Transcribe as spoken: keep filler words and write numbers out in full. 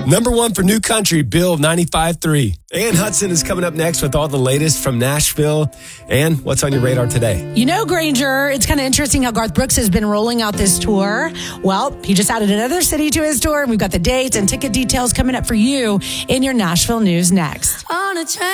Number one for New Country, Bill ninety-five three. Ann Hudson is coming up next with all the latest from Nashville. Ann, what's on your radar today? You know, Granger, it's kind of interesting how Garth Brooks has been rolling out this tour. Well, he just added another city to his tour, and we've got the dates and ticket details coming up for you in your Nashville news next. On a train.